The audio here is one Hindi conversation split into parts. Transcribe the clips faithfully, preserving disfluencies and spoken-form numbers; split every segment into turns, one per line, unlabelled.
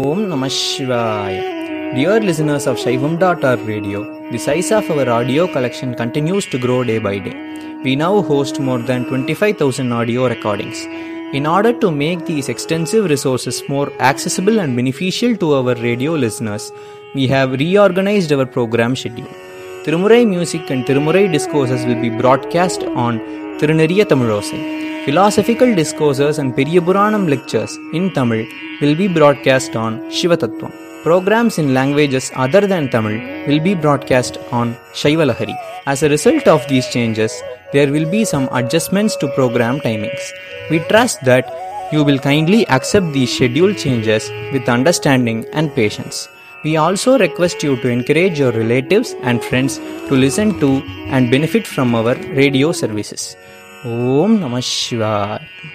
Om Namah Shivaya. Dear listeners of Shaivam dot org radio, the size of our audio collection continues to grow day by day. We now host more than twenty-five thousand audio recordings. In order to make these extensive resources more accessible and beneficial to our radio listeners, we have reorganized our program schedule. Tirumurai music and Tirumurai discourses will be broadcast on Tiruneriya Tamilosai. Philosophical discourses and Periyapuranam lectures in Tamil will be broadcast on Shivatattvam. Programs in languages other than Tamil will be broadcast on Shaivalahari. As a result of these changes, there will be some adjustments to program timings. We trust that you will kindly accept these schedule changes with understanding and patience. We also request you to encourage your relatives and friends to listen to and benefit from our radio services. Om Namah Shivaya.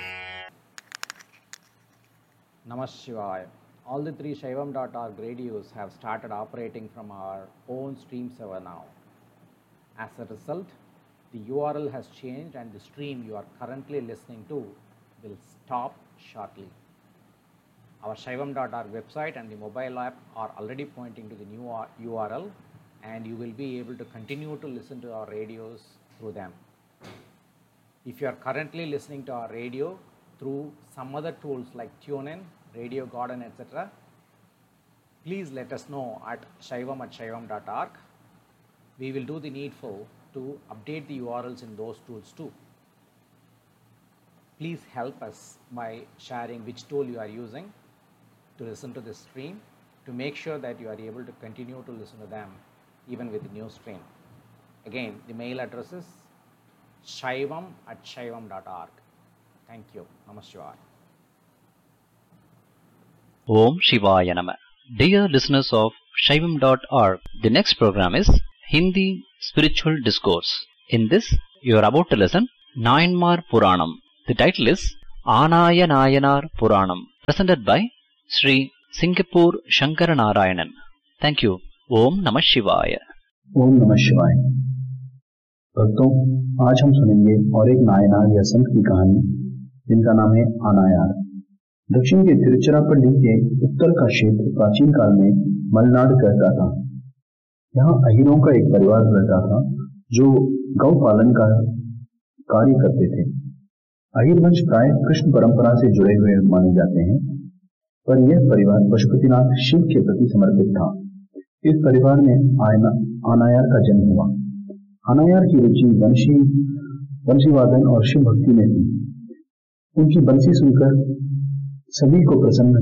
Namah Shivaya. All the three Shaivam dot org radios have started operating from our own stream server now. As a result, the U R L has changed and the stream you are currently listening to will stop shortly. Our Shaivam dot org website and the mobile app are already pointing to the new U R L, and you will be able to continue to listen to our radios through them. If you are currently listening to our radio through some other tools like TuneIn, Radio Garden, et cetera, please let us know at shaivam at shaivam dot org. We will do the needful to update the U R Ls in those tools too. Please help us by sharing which tool you are using to listen to this stream to make sure that you are able to continue to listen to them even with the new stream. Again, the mail address is shaivam at shaivam dot org. Thank you. Namaskar.
Om Shivaya Nama. Dear listeners of Shaivam dot org, the next program is Hindi Spiritual Discourse. In this, you are about to listen Nayanmar Puranam. The title is Anaya Nayanar Puranam, presented by Sri Singapore Shankara Narayanan. Thank you. Om Namah Shivaya.
Om Namah Shivaya. भक्तों, आज हम सुनेंगे और एक नायनार या संत की कहानी जिनका नाम है आनायार। दक्षिण के तिरुचिरापल्ली के उत्तर का क्षेत्र प्राचीन काल में मलनाड कहता था। यहाँ अहिरों का एक परिवार रहता था जो गौ पालन का कार्य करते थे। अहिर वंश प्राय कृष्ण परंपरा से जुड़े हुए माने जाते हैं, पर यह परिवार पशुपतिनाथ शिव के प्रति समर्पित था। इस परिवार में आयना आनायार का जन्म हुआ। आनायार की रुचि वंशी वंशीवादन और शिव भक्ति में थी। उनकी बंसी सुनकर सभी को प्रसन्न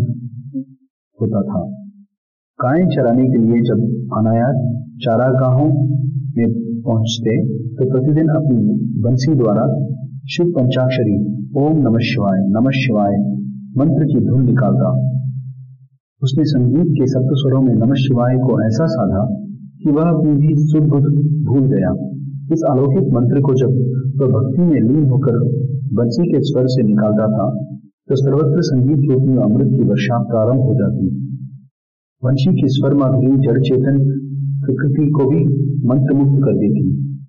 होता था। गायें चराने के लिए जब आनायार चारागाहों में पहुंचते तो प्रतिदिन अपनी बंसी द्वारा शिव पंचाक्षरी ओम नमः शिवाय नमः शिवाय मंत्र की धुन निकालता। उसने संगीत के सप्त स्वरों में नमः शिवाय को ऐसा साधा कि वह अपनी भी सुध बुध भूल गया। इस अलौकिक मंत्र को जब वह भक्ति में लीन होकर बंसी के स्वर से निकालता था तो सर्वत्र संगीत रूपी अमृत की वर्षा प्रारंभ हो जाती। वंशी की स्वर माधुरी जड़ चेतन प्रकृति को भी मंत्रमुग्ध कर देती।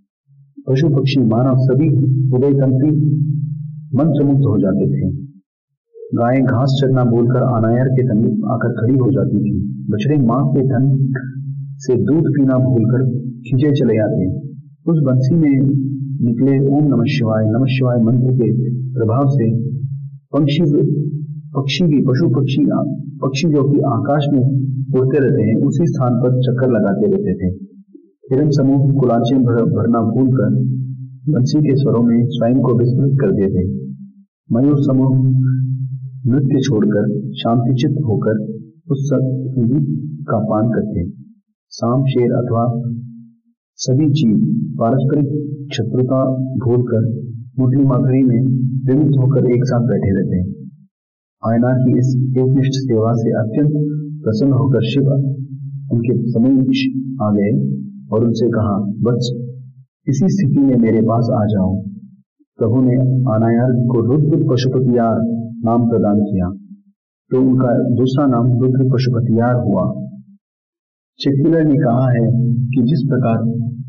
पशु पक्षी मानव सभी उदय तंत्री मंत्रमुग्ध हो जाते थे। गायें घास चरना बोलकर आनायार के समीप आकर खड़ी हो जाती थी। बछड़े मां के धन से दूध पीना भूलकर खींचे चले आते। उस बंसी में निकले ओम नमः शिवाय नमः शिवाय मंत्र के प्रभाव से पक्षी पक्षी भी पशु पक्षी पक्षी जो कि आकाश में उड़ते रहते हैं उसी स्थान पर चक्कर लगाते रहते थे। हिरण समूह कुलांचे भरना भूलकर बंसी के स्वरों में स्वयं को विस्मृत कर देते। मयूर समूह नृत्य छोड़कर शांतिचित्त होकर उस संगीत का पान करते। सांप शेर अथवा सभी जीव पारस्परिक शत्रुता भूलकर मुरली माधुरी में विमुक्त होकर एक साथ बैठे रहते हैं। आयनार की इस एकनिष्ठ सेवा से अत्यंत प्रसन्न होकर शिव उनके समक्ष आ गए और उनसे कहा, बस इसी स्थिति में मेरे पास आ जाओ। प्रभु ने आनायार को रुद्र पशुपतियार नाम प्रदान किया तो उनका दूसरा नाम रुद्र पशुपतियार हुआ। चित्तिलय ने कहा है कि जिस प्रकार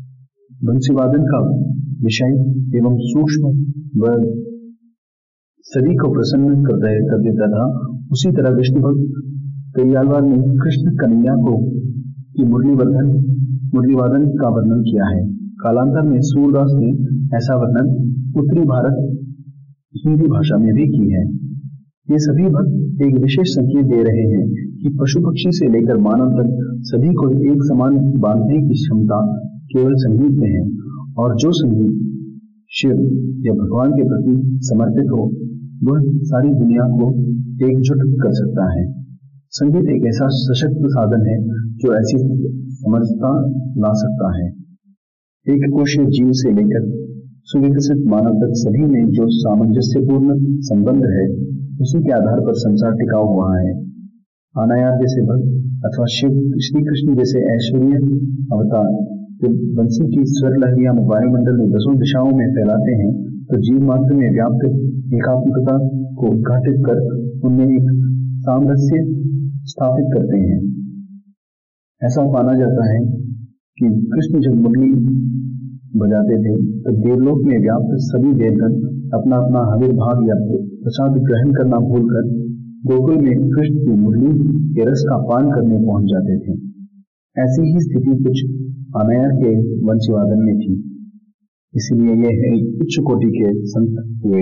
बंसीवादन का विषय एवं सूक्ष्म व सभी को प्रसन्न कर देता था, उसी तरह विष्णु भक्त पेरियालवार ने कृष्ण कन्हैया को की मुरलीवर्धन मुरलीवादन का वर्णन किया है। कालांतर में सूरदास ने ऐसा वर्णन उत्तरी भारत हिंदी भाषा में भी की है। ये सभी भक्त एक विशेष संकेत दे रहे हैं कि पशु पक्षी से लेकर मानव तक सभी को एक समान बांधने की क्षमता केवल संगीत में है, और जो संगीत शिव या भगवान के प्रति समर्पित हो वह सारी दुनिया को एकजुट कर सकता है। संगीत एक ऐसा सशक्त साधन है जो ऐसी समझता ला सकता है। एक कोशीय जीव से लेकर सुविकसित मानव तक सभी में जो सामंजस्यपूर्ण संबंध है उसी के आधार पर संसार टिका हुआ है। आनायार जैसे भक्त अथवा शिव श्री कृष्ण जैसे ऐश्वर्य अवतार जब बंसी की स्वर लहरियां वायुमंडल में दसों दिशाओं में फैलाते हैं तो जीव मात्र में व्याप्त एकात्मकता को उद्घाटित कर उनमें एक सामरस्य स्थापित करते हैं। ऐसा माना जाता है कि कृष्ण जब मुरली बजाते थे तो देवलोक में व्याप्त सभी देवगण अपना अपना आविर्भाव या प्रसाद ग्रहण करना भूलकर गोकुल में कृष्ण की मुरली के रस का पान करने पहुंच जाते थे। ऐसी ही स्थिति कुछ आनायार के वंशीवादन में थी, इसलिए यह एक उच्च कोटि के संत हुए।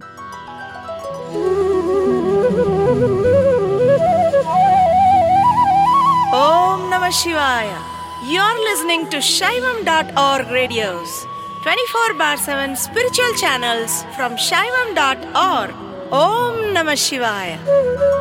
Om Namah Shivaya. You're listening to Shaivam dot org radios, twenty-four bar seven spiritual channels from Shaivam dot org. Om Namah Shivaya.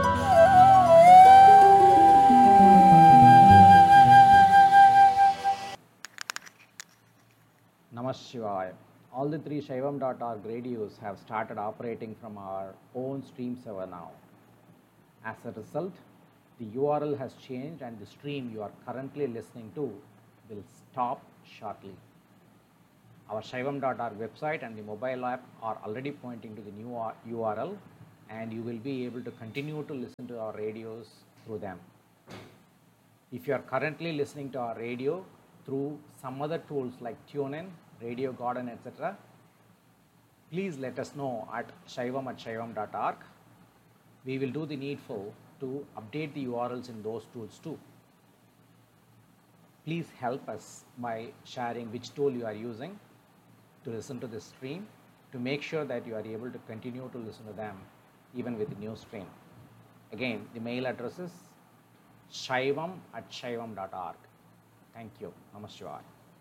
Namah Shivaya. All the three Shaivam dot org radios have started operating from our own stream server now. As a result, the U R L has changed and the stream you are currently listening to will stop shortly. Our Shaivam dot org website and the mobile app are already pointing to the new U R L, and you will be able to continue to listen to our radios through them. If you are currently listening to our radio through some other tools like TuneIn, Radio Garden, et cetera, please let us know at shaivam at shaivam dot org. We will do the needful to update the U R Ls in those tools too. Please help us by sharing which tool you are using to listen to this stream, to make sure that you are able to continue to listen to them even with the new stream. Again, the mail address is shaivam at shaivam dot org. Thank you. Namah Shivaya.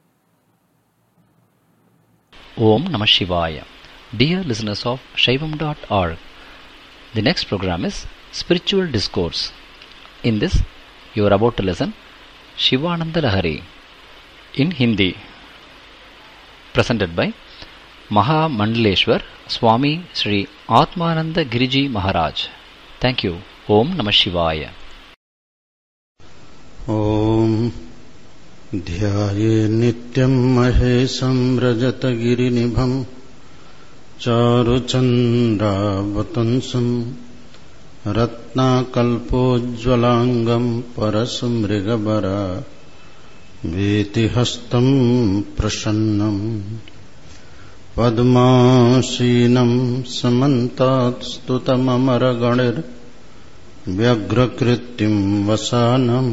Om Namah Shivaya. Dear listeners of Shaivam dot org, the next program is Spiritual Discourse. In this, you are about to listen Shivananda Lahari in Hindi, presented by Maha Mandaleshwar Swami Sri Atmananda Giriji Maharaj. Thank you. Om Namah Shivaya.
Om ध्याये नित्यं महेशं रजतगिरिनिभं चारुचन्द्रावतंसं रत्नाकल्पोज्ज्वलाङ्गं परशुमृगबरा वीतिहस्तं प्रसन्नं पद्मासीनं समन्तात् स्तुतममरगणैर्व्यग्रकृत्तिं वसानं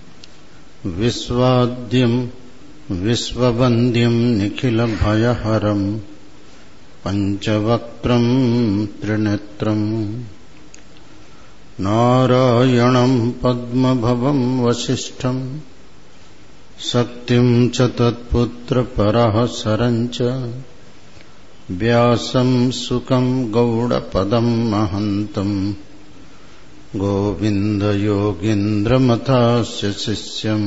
विश्वाद्यं विश्ववन्द्यं निखिलभयहरं पञ्चवक्त्रं त्रिनेत्रं नारायणं पद्मभवं वसिष्ठं शक्तिं च तत्पुत्रपराशरं च व्यासं सुकं गौडपदं महन्तं गोविन्दयोगीन्द्रमथास्य शिष्यं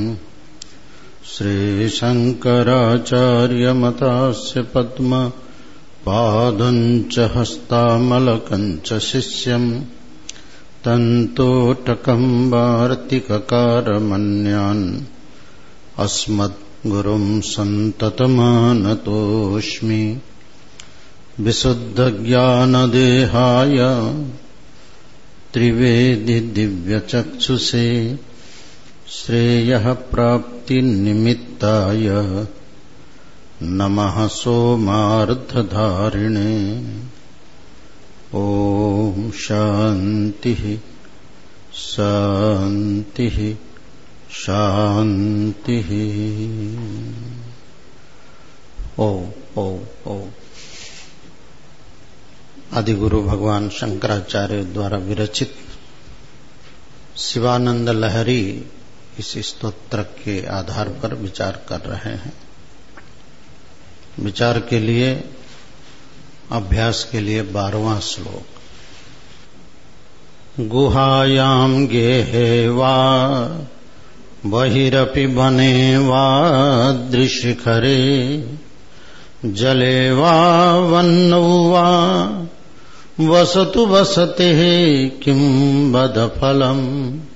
श्रीशङ्कराचार्यमथास्य पद्मपादं च हस्तामलकं च शिष्यं तन्तोटकं वार्तिककारमन्यान् अस्मद्गुरुं सन्ततमानतोऽस्मि विशुद्धज्ञानदेहाय त्रिवेदि दिव्यचक्षुषे श्रेयः प्राप्तिनिमित्ताय नमः सोमार्धधारिणे। ॐ शान्तिः शांतिः शांतिः। ओ ओ ओ आदिगुरु भगवान शंकराचार्य द्वारा विरचित शिवानंद लहरी इस स्तोत्र के आधार पर विचार कर रहे हैं। विचार के लिए, अभ्यास के लिए बारहवां श्लोक। गुहायां गेहे वा बहिरपि वने वा दृशिखरे जले वा वन्नौ वा वसतु वसते किं बद फलम्।